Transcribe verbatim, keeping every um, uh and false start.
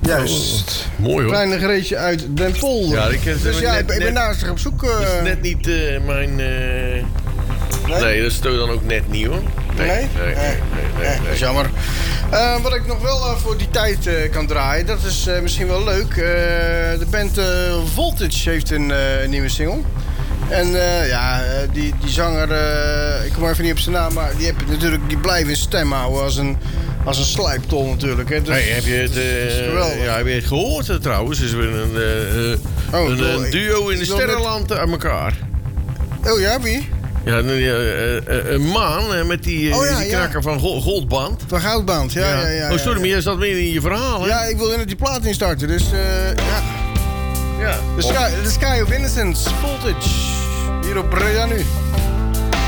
Juist. Oh, mooi hoor. Kleine Greetje uit Den Polder. Ja, ik ken- dus ja, net- ik ben net- naast zich op zoek. Uh, Dat is net niet uh, mijn... Uh... Nee? nee, dat is dan ook net niet hoor. Nee? Nee, nee, nee, nee, nee, nee. Dat is jammer. Uh, wat ik nog wel uh, voor die tijd uh, kan draaien, dat is uh, misschien wel leuk. Uh, de band uh, Voltage heeft een uh, nieuwe single. En uh, ja, die, die zanger, uh, ik kom even niet op zijn naam, maar die, heb natuurlijk, die blijft in stem houden als een, als een slijptol natuurlijk. Hè. Dus, hey, heb je het, uh, ja, heb je het gehoord uh, trouwens? Is weer een, uh, oh, een, bedoel, een duo in de sterrenland net... aan elkaar. Oh ja, wie? Ja, een, uh, een man met die, oh, ja, die knakker ja. van Goldband. Van Goudband, ja. ja. ja, ja oh, sorry, ja, ja. maar jij zat meer in je verhaal, hè? Ja, ik wilde net die plaat instarten, dus uh, ja. ja. The Sky, the Sky of Innocence, Voltage. Hier op Breda nu.